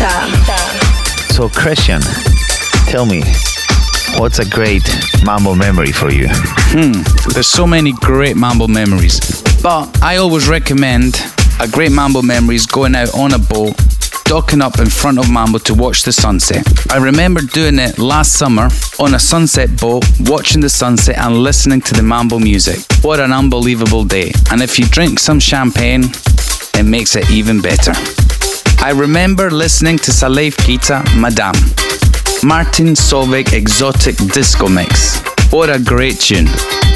So, Christian, tell me, what's a great mambo memory for you? There's so many great mambo memories, but I always recommend a great mambo memory is going out on a boat, docking up in front of Mambo to watch the sunset. I remember doing it last summer on a sunset boat, watching the sunset and listening to the Mambo music. What an unbelievable day. And if you drink some champagne, it makes it even better. I remember listening to Salif Keita, Madame, Martin Solveig Exotic Disco Mix. What a great tune.